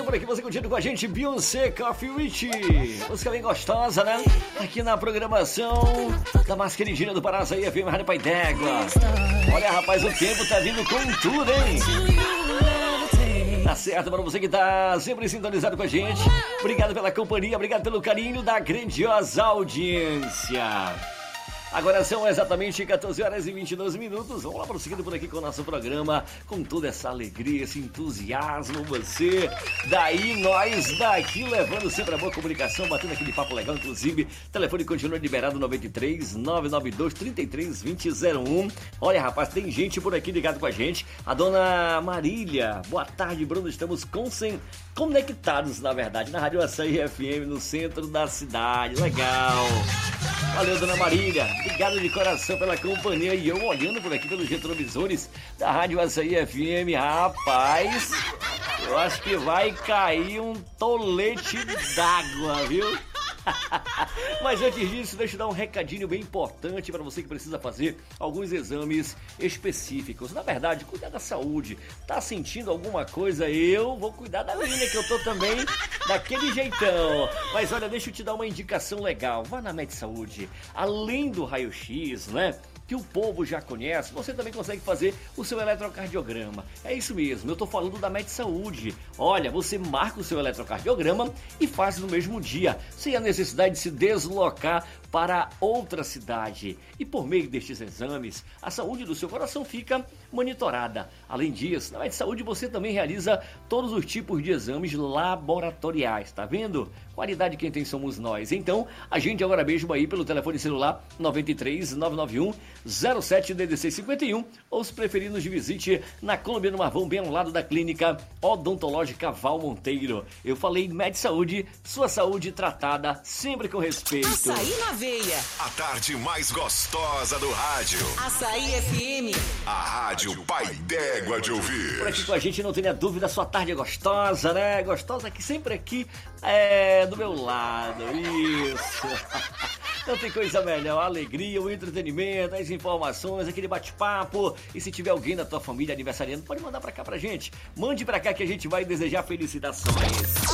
por aqui, você continua com a gente, Beyoncé, Coffee Rich. Música bem gostosa, né? Aqui na programação da mais queridinha do Pará, aí, FM Rádio Pai d'Égua. Olha, rapaz, o tempo tá vindo com tudo, hein? Tá certo, para você que tá sempre sintonizado com a gente. Obrigado pela companhia, obrigado pelo carinho da grandiosa audiência. Agora são exatamente 14 horas e 22 minutos. Vamos lá, prosseguindo por aqui com o nosso programa, com toda essa alegria, esse entusiasmo. Você daí, nós daqui, levando sempre a boa comunicação, batendo aquele papo legal. Inclusive, o telefone continua liberado, 93 992 33 2001. Olha, rapaz, tem gente por aqui ligado com a gente. A dona Marília. Boa tarde, Bruno. Estamos conectados, na verdade, na Rádio Açaí FM, no centro da cidade. Legal. Valeu, dona Marília. Obrigado de coração pela companhia. E eu olhando por aqui pelos retrovisores da Rádio Açaí FM, rapaz, eu acho que vai cair um tolete d'água, viu? Mas antes disso, deixa eu dar um recadinho bem importante para você que precisa fazer alguns exames específicos. Na verdade, cuidar da saúde. Tá sentindo alguma coisa? Eu vou cuidar da minha, que eu tô também daquele jeitão. Mas olha, deixa eu te dar uma indicação legal. Vá na MedSaúde. Além do raio-x, né, que o povo já conhece, você também consegue fazer o seu eletrocardiograma. É isso mesmo, eu tô falando da MedSaúde. Olha, você marca o seu eletrocardiograma e faz no mesmo dia, sem a necessidade de se deslocar para outra cidade. E por meio destes exames, a saúde do seu coração fica monitorada. Além disso, na MedSaúde você também realiza todos os tipos de exames laboratoriais, tá vendo? Qualidade quem tem somos nós. Então, agende agora mesmo aí pelo telefone celular 93 991 07 16 51, ou se preferir, nos visite na Colômbia do Marvão, bem ao lado da Clínica Odontológica Val Monteiro. Eu falei MedSaúde, sua saúde tratada sempre com respeito. Açaí na veia. A tarde mais gostosa do rádio. Açaí FM. A rádio Pai d'Égua de ouvir. Por aqui com a gente, não tenha dúvida, sua tarde é gostosa, né? Gostosa que sempre aqui do meu lado. Isso. Não tem coisa melhor, a alegria, o entretenimento, as informações, aquele bate-papo. E se tiver alguém da tua família aniversariando, pode mandar pra cá pra gente. Mande pra cá que a gente vai desejar felicitações.